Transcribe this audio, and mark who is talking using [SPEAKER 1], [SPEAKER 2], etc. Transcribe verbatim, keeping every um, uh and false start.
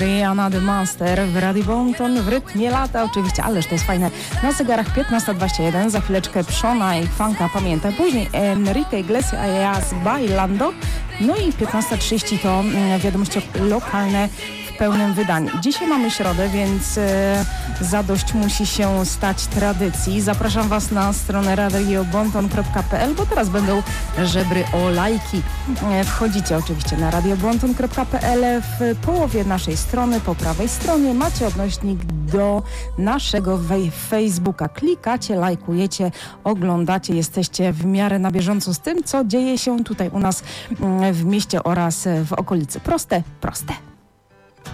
[SPEAKER 1] Rihanna The Monster w Radio Bonton w rytmie lata oczywiście, ależ to jest fajne. Na zegarach piętnasta dwadzieścia jeden, za chwileczkę Przona i Funka Pamięta, później Enrique Iglesias Bailando, no i piętnasta trzydzieści to wiadomości lokalne w pełnym wydaniu. Dzisiaj mamy środę, więc e, zadość musi się stać tradycji. Zapraszam Was na stronę radio bonton kropka p l, bo teraz będą żebry o lajki. E, wchodzicie oczywiście na radio bonton kropka p l. W połowie naszej strony, po prawej stronie macie odnośnik do naszego Facebooka. Klikacie, lajkujecie, oglądacie, jesteście w miarę na bieżąco z tym, co dzieje się tutaj u nas w mieście oraz w okolicy. Proste, proste.